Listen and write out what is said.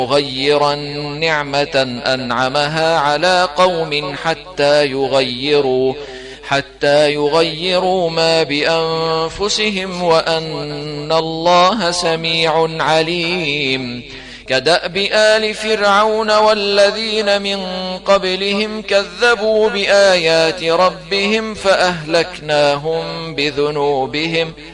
مغيرا نعمة أنعمها على قوم حتى يغيروا ما بأنفسهم وأن الله سميع عليم. كدأب آل فرعون والذين من قبلهم كذبوا بآيات ربهم فأهلكناهم بذنوبهم